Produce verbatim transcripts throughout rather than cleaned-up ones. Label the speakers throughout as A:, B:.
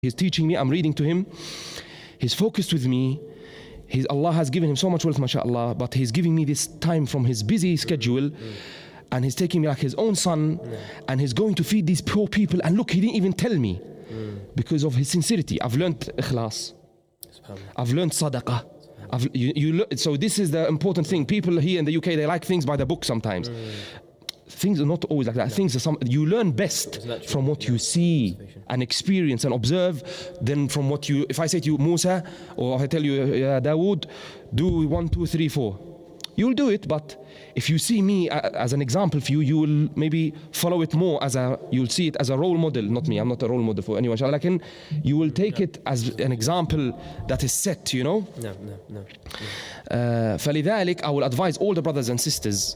A: He's teaching me, I'm reading to him. He's focused with me. He's, Allah has given him so much wealth, mashallah, but he's giving me this time from his busy schedule. Mm. And he's taking me like his own son. Yeah. And he's going to feed these poor people. And look, he didn't even tell me mm. because of his sincerity. I've learned ikhlas. I've learned sadaqah. I've, you, you, so this is the important thing. People here in the U K, they like things by the book sometimes. Mm. Things are not always like that. No. Things are some, you learn best from what you see and experience and observe than from what you, if I say to you, Musa, or if I tell you, yeah, Dawood, do one, two, three, four. You'll do it, but if you see me as an example for you, you will maybe follow it more as a, you'll see it as a role model. Not me, I'm not a role model for anyone. Like, you will take no. it as an example that is set, you know?
B: No, no, no. no.
A: Uh, فلذلك, I will advise all the brothers and sisters.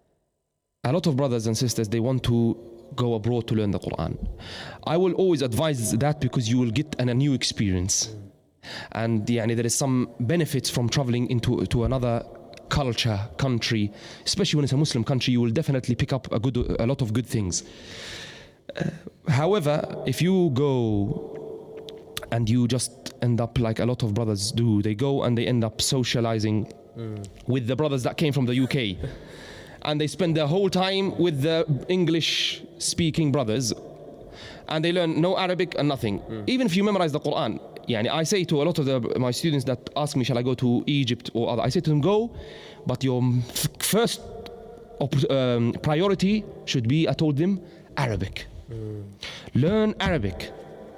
A: A lot of brothers and sisters, they want to go abroad to learn the Quran. I will always advise that because you will get an, a new experience. And yani, there is some benefits from traveling into to another culture, country, especially when it's a Muslim country. You will definitely pick up a, good, a lot of good things. Uh, however, if you go and you just end up like a lot of brothers do, they go and they end up socializing mm. with the brothers that came from the U K. And they spend their whole time with the English speaking brothers and they learn no Arabic and nothing. Mm. Even if you memorize the Quran, yani I say to a lot of the, my students that ask me, shall I go to Egypt or other, I say to them, go, but your f- first op- um, priority should be, I told them, Arabic. Mm. Learn Arabic.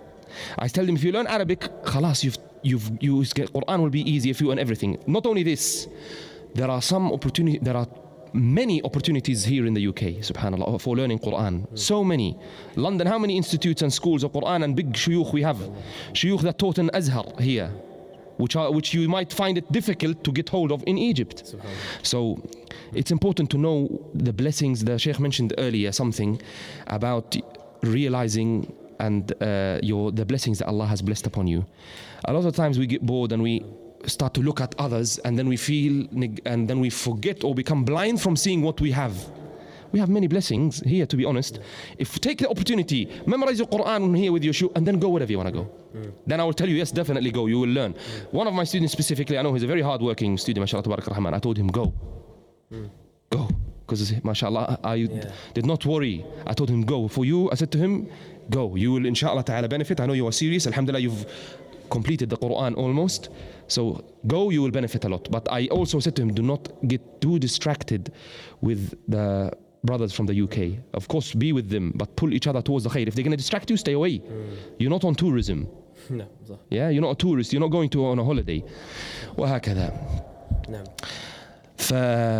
A: I tell them, if you learn Arabic, khalas, you've, you've, you, Quran will be easier for you and everything. Not only this, there are some opportunity, there are many opportunities here in the U K, subhanallah, for learning Quran. Mm. So many. London, how many institutes and schools of Quran and big shuyukh we have? Shuyukh that taught in Azhar here, which are which you might find it difficult to get hold of in Egypt. So it's important to know the blessings. The Sheikh mentioned earlier something about realizing and uh, your the blessings that Allah has blessed upon you. A lot of times we get bored and we start to look at others and then we feel and then we forget or become blind from seeing what we have. We have many blessings here, to be honest. If you take the opportunity, memorize your Quran here with your shoe and then go wherever you want to go. Mm. Then I will tell you, yes, definitely go, you will learn. Mm. One of my students specifically, I know he's a very hard working student, mashallah, tabarak rahman. I told him, go. Mm. Go. Because mashallah, I yeah. did not worry. I told him, go. For you, I said to him, go. You will inshallah ta'ala benefit. I know you are serious. Alhamdulillah, you've completed the Quran almost. So go, you will benefit a lot. But I also said to him, do not get too distracted with the brothers from the U K. Of course, be with them, but pull each other towards the khair. If they're going to distract you, stay away. Mm. You're not on tourism.
B: No.
A: Yeah, you're not a tourist. You're not going to on a holiday. وهكذا.
B: No.
A: ف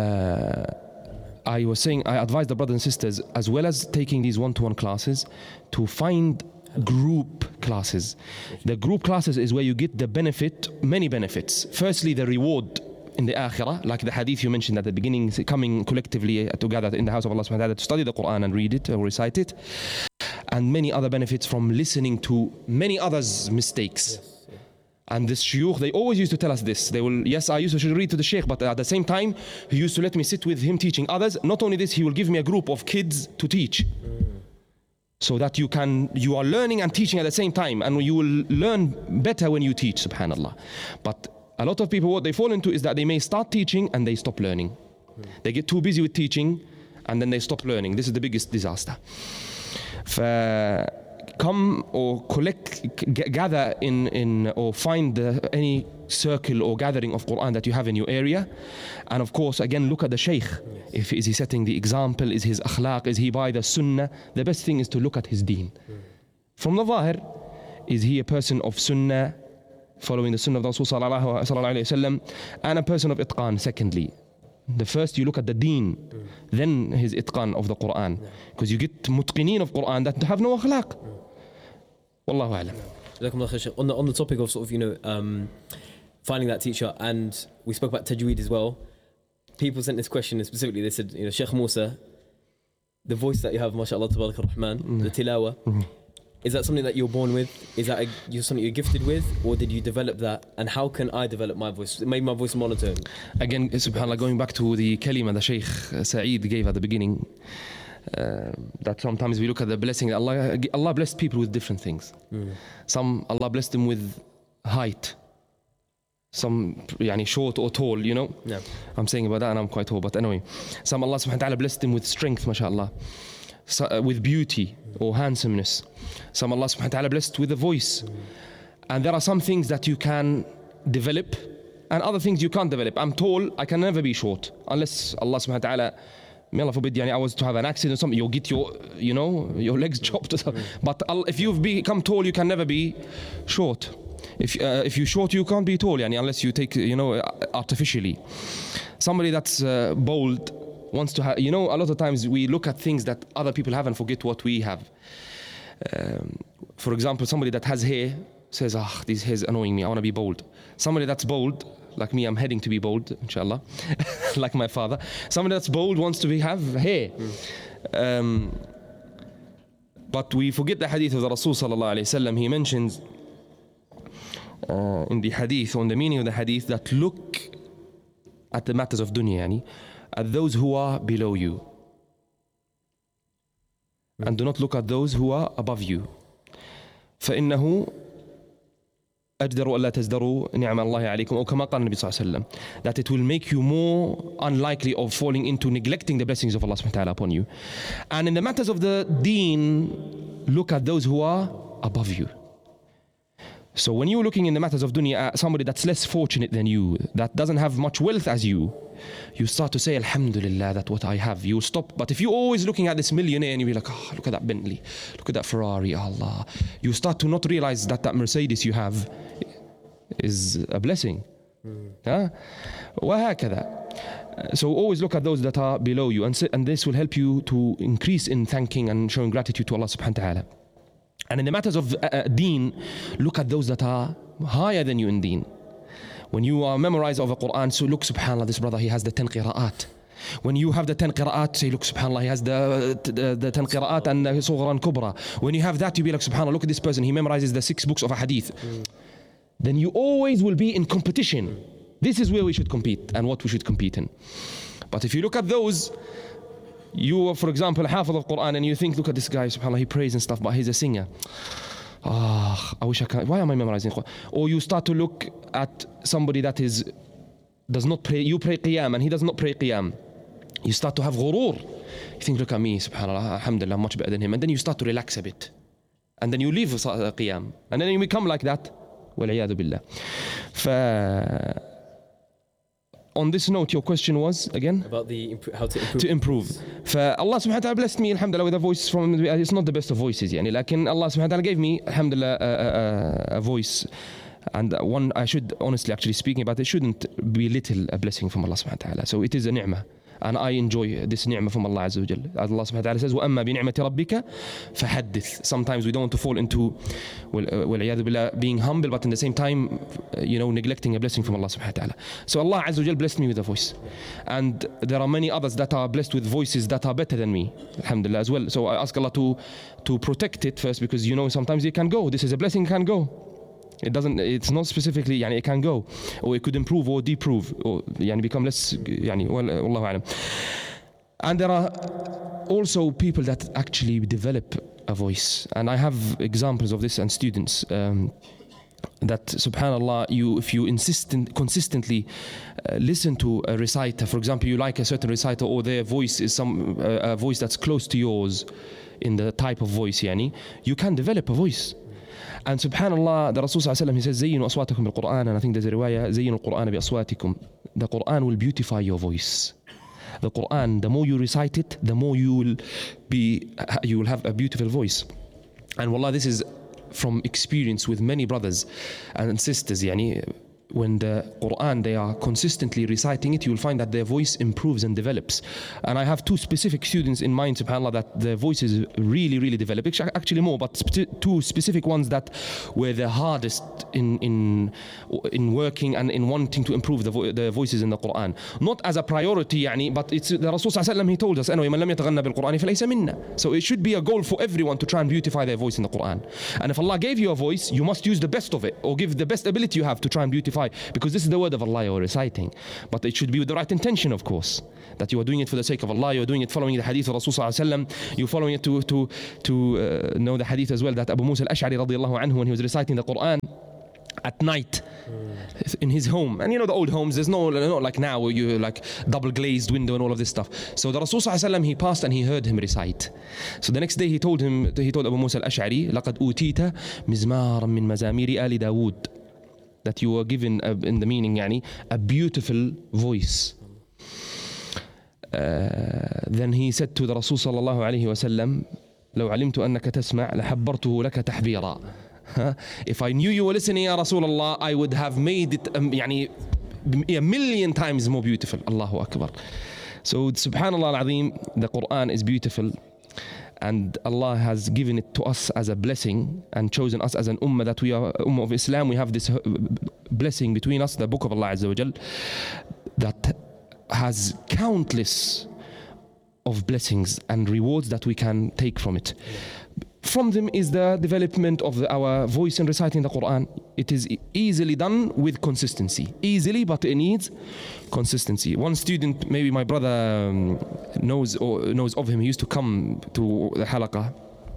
A: I was saying, I advise the brothers and sisters, as well as taking these one-to-one classes, to find group classes. The group classes is where you get the benefit, many benefits. Firstly, the reward in the akhirah, like the hadith you mentioned at the beginning, coming collectively together in the house of Allah subhanahu wa ta'ala to study the Quran and read it or recite it, and many other benefits from listening to many others' mistakes. Yes. And this shuyukh, they always used to tell us this. They will, yes, I used to read to the sheikh, but at the same time, he used to let me sit with him teaching others. Not only this, he will give me a group of kids to teach. Mm. So that you can, you are learning and teaching at the same time, and you will learn better when you teach, subhanallah. But a lot of people, what they fall into is that they may start teaching and they stop learning. Mm. They get too busy with teaching and then they stop learning. This is the biggest disaster. For, come or collect, g- gather in, in or find the, any circle or gathering of Quran that you have in your area. And of course, again, look at the Shaykh. Yes. If is he setting the example, is his akhlaq, is he by the sunnah? The best thing is to look at his deen. Mm. From the zahir, is he a person of sunnah, following the sunnah of the Rasul sallallahu alayhi wasallam, and a person of itqan, secondly. The first you look at the deen, mm. then his itqan of the Quran. Because yeah. you get mutqineen of Quran that have no akhlaq. Mm. Wallahu a'lam.
B: On the, on the topic of sort of, you know, um, finding that teacher, and we spoke about tajweed as well. People sent this question specifically. They said, you know, Sheikh Musa, the voice that you have, mashallah, tabarak ar-Rahman, mm. the tilawa, mm. is that something that you're born with? Is that a, you're something you're gifted with, or did you develop that? And how can I develop my voice? Make my voice monotone.
A: Again, subhanallah, going back to the kalima the Sheikh Sa'id gave at the beginning. uh, that sometimes we look at the blessing. Allah, Allah blessed people with different things.
B: Mm.
A: Some Allah blessed them with height. Some yani, short or tall, you know.
B: Yeah.
A: I'm saying about that and I'm quite tall, but anyway. Some Allah subhanahu wa ta'ala blessed them with strength, mashallah. So, uh, with beauty or handsomeness. Some Allah subhanahu wa ta'ala blessed with a voice. Mm. And there are some things that you can develop and other things you can't develop. I'm tall, I can never be short unless Allah subhanahu wa ta'ala, may Allah forbid, yani I was to have an accident or something, you'll get your, you know, your legs chopped or something. Mm. But if you've become tall, you can never be short. If uh, if you're short, you can't be tall, yani, unless you take, you know, artificially. Somebody that's uh, bold wants to have, you know, a lot of times we look at things that other people have and forget what we have. Um, for example, somebody that has hair says, ah, oh, this hair's annoying me, I want to be bold. Somebody that's bold, like me, I'm heading to be bold, inshallah, like my father. Somebody that's bold wants to be, have hair. Mm. Um, but we forget the hadith of the Rasul sallallahu alayhi wa sallam. He mentions uh, in the hadith, on the meaning of the hadith, that look at the matters of dunya, yani, at those who are below you. Mm. And do not look at those who are above you. فإنه أجدر ألا تزدروا نعم الله عليكم أو كما قال النبي صلى الله عليه وسلم, that it will make you more unlikely of falling into neglecting the blessings of Allah subhanahu wa ta'ala upon you. And in the matters of the deen, look at those who are above you. So when you're looking in the matters of dunya at somebody that's less fortunate than you, that doesn't have much wealth as you, you start to say, Alhamdulillah, that what I have. You'll stop. But if you're always looking at this millionaire and you'll be like, oh, look at that Bentley, look at that Ferrari, Allah, you start to not realize that that Mercedes you have is a blessing. Mm. Huh? وهكذا. So always look at those that are below you, and, and this will help you to increase in thanking and showing gratitude to Allah subhanahu wa ta'ala. And in the matters of uh, deen, look at those that are higher than you in deen. When you are memorized of a Quran, so look, subhanAllah, this brother, he has the ten qira'at. When you have the ten qira'at, say, look, subhanAllah, he has the, the, the ten qira'at and the sughra and kubra. When you have that, you be like, subhanAllah, look at this person, he memorizes the six books of a hadith. Mm. Then you always will be in competition. This is where we should compete and what we should compete in. But if you look at those, you are, for example, hafiz of Quran, and you think, look at this guy, subhanAllah, he prays and stuff, but he's a singer. Ah, I wish I could. Why am I memorizing Quran? Or you start to look at somebody that is does not pray. You pray qiyam and he does not pray qiyam. You start to have ghurur. You think, look at me, subhanAllah, alhamdulillah, I'm much better than him. And then you start to relax a bit. And then you leave qiyam. And then you become like that. Wal-iyadu billah. Fa on this note, your question was again
B: about the imp- how to improve.
A: To improve. For Allah subhanahu wa ta'ala blessed me, alhamdulillah, with a voice from, it's not the best of voices, yani, lakin Allah subhanahu wa ta'ala gave me, alhamdulillah, a, a, a voice. And one, I should honestly, actually speaking about it, shouldn't belittle a blessing from Allah subhanahu wa ta'ala. So it is a ni'mah. And I enjoy this ni'mah from Allah Azza wa Jal. Allah subhanahu wa ta'ala says, وَأَمَّا بِنِعْمَةِ رَبِّكَ فَحَدِّث. Sometimes we don't want to fall into, وَالْعِيَاذُ بِاللَّهِ, being humble, but in the same time, you know, neglecting a blessing from Allah subhanahu wa ta'ala. So Allah Azza wa Jal blessed me with a voice. And there are many others that are blessed with voices that are better than me, alhamdulillah, as well. So I ask Allah to, to protect it first, because, you know, sometimes it can go. This is a blessing, it can go. It doesn't, it's not specifically, yani, it can go, or it could improve or deprove, or yani, become less, yani, wallahu alam. And there are also people that actually develop a voice. And I have examples of this and students um, that, subhanAllah, you, if you insistent, consistently uh, listen to a reciter, for example, you like a certain reciter, or their voice is some uh, a voice that's close to yours in the type of voice, yani, you can develop a voice. And subhanallah, the Rasul sallallahu alaihi wasallam, he says, زينوا أصواتكم بالقرآن, and I think there's a riwayah, زينوا القرآن بأصواتكم. The Quran will beautify your voice. The Quran, the more you recite it, the more you will be, you will have a beautiful voice. And wallah, this is from experience with many brothers and sisters, yani, when the Quran, they are consistently reciting it, you will find that their voice improves and develops. And I have two specific students in mind, subhanAllah, that their voices really, really develop. Actually more, but two specific ones that were the hardest in in in working and in wanting to improve the, vo- the voices in the Quran. Not as a priority, yani, but it's the Rasul sallallahu alaihi wasallam, he told us, anyway, man lam yataghanna bil Qur'ani falaysa minna. So it should be a goal for everyone to try and beautify their voice in the Quran. And if Allah gave you a voice, you must use the best of it, or give the best ability you have to try and beautify verify, because this is the word of Allah you're reciting, but it should be with the right intention, of course, that you are doing it for the sake of Allah, you're doing it following the hadith of Rasul sallallahu alaihi wasallam, you're following it to, to, to uh, know the hadith as well, that Abu Musa al-Ash'ari radiyallahu anhu, when he was reciting the Quran at night in his home, and you know the old homes, there's no, not like now where you like double glazed window and all of this stuff. So the Rasul sallallahu alaihi wasallam, he passed and he heard him recite. So the next day he told him, he told Abu Musa al-Ash'ari, لقد أوتيت مزمارا من مزامير آل داود, that you were given a, in the meaning يعني a beautiful voice. Uh, then he said to the Rasul sallallahu alaihi wasallam, لو علمت أنك تسمع لحبرته لك تحبيرا. If I knew you were listening, Ya Rasulullah, I would have made it um, يعني, a million times more beautiful. Allahu Akbar. So subhanallah al-azim, the Quran is beautiful, and Allah has given it to us as a blessing and chosen us as an ummah, that we are ummah of Islam. We have this blessing between us, the book of Allah Azza wa Jal, that has countless of blessings and rewards that we can take from it. From them is the development of the, our voice in reciting the Quran. It is easily done with consistency. Easily, but it needs consistency. One student, maybe my brother um, knows or knows of him, he used to come to the halaqah.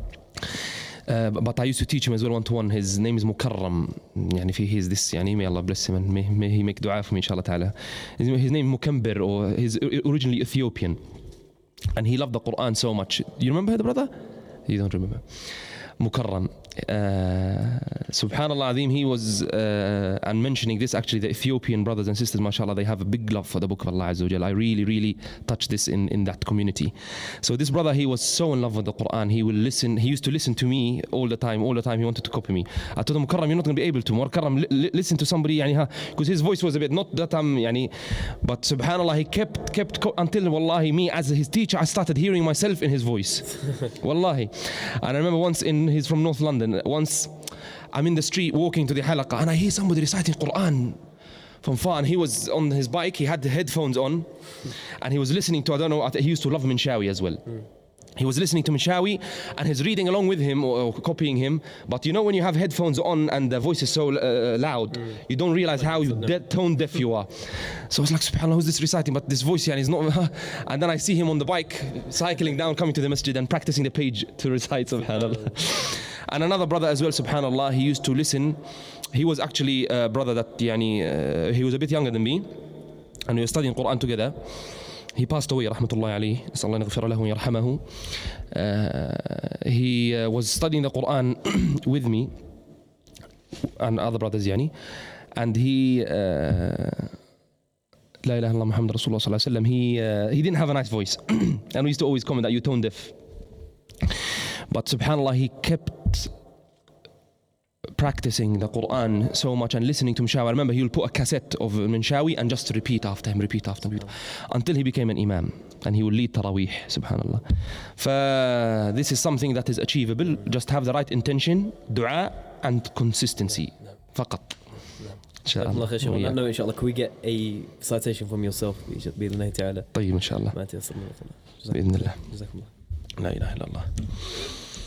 A: Uh, but I used to teach him as well one to one. His name is Mukarram. يعني he is this, يعني may Allah bless him and may, may he make dua for me inshallah ta'ala. His, his name Mukambir, or he's originally Ethiopian. And he loved the Quran so much. You remember the brother? You don't remember. Mukarram. Uh, Subhanallah Azim, he was, uh, and mentioning this, actually the Ethiopian brothers and sisters, mashallah, they have a big love for the book of Allah Azza wa Jal. I really, really touched this in, in that community. So this brother, he was so in love with the Quran. He will listen, he used to listen to me all the time, all the time. He wanted to copy me. I told him, Mukarram, you're not going to be able to. Mukarram, li- listen to somebody, yani, because his voice was a bit, not that I'm, yani, but Subhanallah, he kept, kept, co- until, wallahi, me as his teacher, I started hearing myself in his voice. Wallahi. And I remember once in, he's from North London. Once I'm in the street walking to the halaqah and I hear somebody reciting Quran from far, and he was on his bike, he had the headphones on and he was listening to, I don't know, he used to love Minshawi as well. Mm. He was listening to Minshawi and he's reading along with him or, or copying him. But you know when you have headphones on and the voice is so uh, loud, mm. you don't realize how de- tone deaf you are. So I was like, subhanAllah, who's this reciting? But this voice here is not. And then I see him on the bike cycling down, coming to the masjid and practicing the page to recite, subhanAllah. And another brother as well, subhanAllah, he used to listen. He was actually a brother that, yani, uh, he was a bit younger than me, and we were studying Quran together. He passed away, rahmatullahi alayhi. Nas'Allah an yaghfira lahu wa yarhamahu. Uh, He uh, was studying the Quran with me and other brothers, yani, and he. Uh, La ilaha illallah Muhammad Rasulullah sallallahu alaihi wasallam. He uh, he didn't have a nice voice, and we used to always comment that you're tone deaf. But subhanallah, he kept practicing the Quran so much and listening to Minshawi. I remember he will put a cassette of Minshawi and just repeat after him, repeat after him, until he became an imam, and he will lead Taraweeh, subhanallah. So this is something that is achievable. Just have the right intention, dua, and consistency. فقط.
B: inshallah. On that note, inshallah, can we get a citation from yourself? بإذن الله تعالى.
A: طيب إن شاء الله.
B: ما تيسر من الله.
A: بإذن الله.
B: جزاكم الله.
A: لا إله إلا الله.